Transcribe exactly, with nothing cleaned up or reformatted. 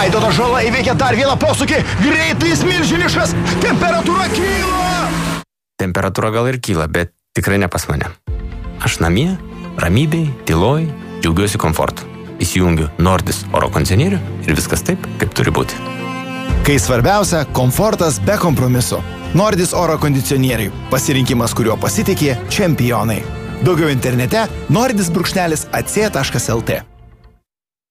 Vaidotas Žala įveikia dar vieną posūkį. Greitai jis milžiniškas. Temperatūra kyla. Temperatūra gal ir kyla, bet tikrai ne pas mane. Aš namie, ramybėj, tyloj, džiaugiuosi komfortu. Įsijungiu Nordis oro kondicionierių ir viskas taip, kaip turi būti. Kai svarbiausia, komfortas be kompromiso. Nordis oro kondicionieriai. Pasirinkimas, kuriuo pasitikė čempionai. Daugiau internete nordis brūkšnelis ac taškas lt.